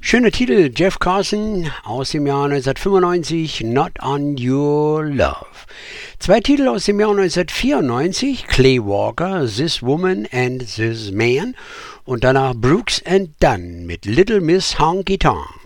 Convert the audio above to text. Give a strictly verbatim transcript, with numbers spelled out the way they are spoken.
Schöner Titel, Jeff Carson aus dem Jahr neunzehnhundertfünfundneunzig, Not on Your Love. Zwei Titel aus dem Jahr neunzehnhundertvierundneunzig, Clay Walker, This Woman and This Man und danach Brooks and Dunn mit Little Miss Honky Tonk.